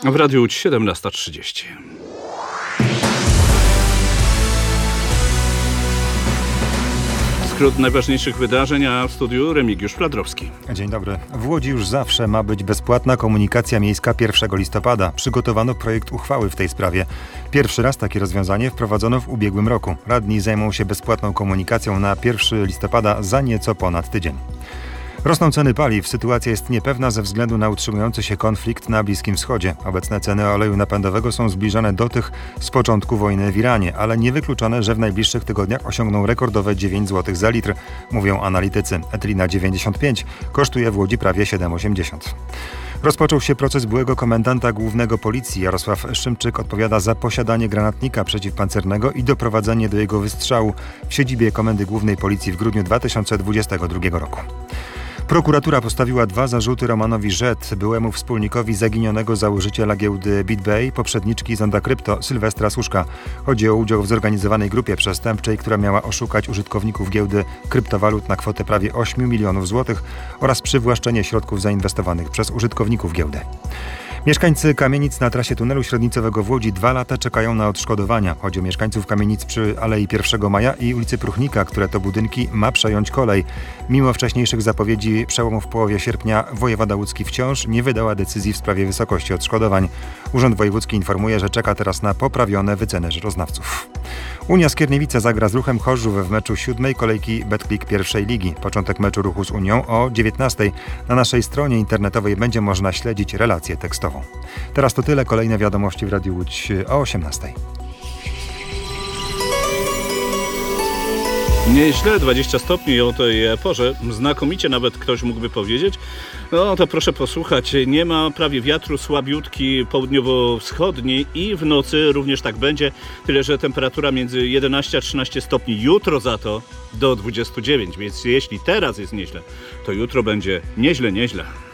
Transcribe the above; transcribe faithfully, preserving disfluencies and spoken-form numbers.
W Radiu Łódź siedemnasta trzydzieści. Skrót najważniejszych wydarzeń, a w studiu Remigiusz Fladrowski. Dzień dobry. W Łodzi już zawsze ma być bezpłatna komunikacja miejska pierwszego listopada. Przygotowano projekt uchwały w tej sprawie. Pierwszy raz takie rozwiązanie wprowadzono w ubiegłym roku. Radni zajmą się bezpłatną komunikacją na pierwszego listopada za nieco ponad tydzień. Rosną ceny paliw. Sytuacja jest niepewna ze względu na utrzymujący się konflikt na Bliskim Wschodzie. Obecne ceny oleju napędowego są zbliżone do tych z początku wojny w Iranie, ale niewykluczone, że w najbliższych tygodniach osiągną rekordowe dziewięć złotych za litr, mówią analitycy. Etlina dziewięćdziesiąt pięć kosztuje w Łodzi prawie siedem osiemdziesiąt. Rozpoczął się proces byłego komendanta głównego policji. Jarosław Szymczyk odpowiada za posiadanie granatnika przeciwpancernego i doprowadzenie do jego wystrzału w siedzibie Komendy Głównej Policji w grudniu dwa tysiące dwudziestego drugiego roku. Prokuratura postawiła dwa zarzuty Romanowi Rzet, byłemu wspólnikowi zaginionego założyciela giełdy BitBay, poprzedniczki Zonda Krypto Sylwestra Suszka. Chodzi o udział w zorganizowanej grupie przestępczej, która miała oszukać użytkowników giełdy kryptowalut na kwotę prawie ośmiu milionów złotych oraz przywłaszczenie środków zainwestowanych przez użytkowników giełdy. Mieszkańcy kamienic na trasie tunelu średnicowego w Łodzi dwa lata czekają na odszkodowania. Chodzi o mieszkańców kamienic przy Alei pierwszego Maja i ulicy Pruchnika, które to budynki ma przejąć kolej. Mimo wcześniejszych zapowiedzi przełomu w połowie sierpnia wojewoda łódzki wciąż nie wydała decyzji w sprawie wysokości odszkodowań. Urząd Wojewódzki informuje, że czeka teraz na poprawione wyceny rzeczoznawców. Unia Skierniewice zagra z Ruchem Chorzów w meczu siódmej kolejki Betclic pierwszej ligi. Początek meczu Ruchu z Unią o dziewiętnastej. Na naszej stronie internetowej będzie można śledzić relację tekstową. Teraz to tyle. Kolejne wiadomości w Radiu Łódź o osiemnastej. Nieźle, dwadzieścia stopni o tej porze, znakomicie nawet ktoś mógłby powiedzieć. No to proszę posłuchać, nie ma prawie wiatru, słabiutki południowo-wschodni i w nocy również tak będzie, tyle że temperatura między jedenaście a trzynaście stopni, jutro za to do dwudziestu dziewięciu, więc jeśli teraz jest nieźle, to jutro będzie nieźle, nieźle.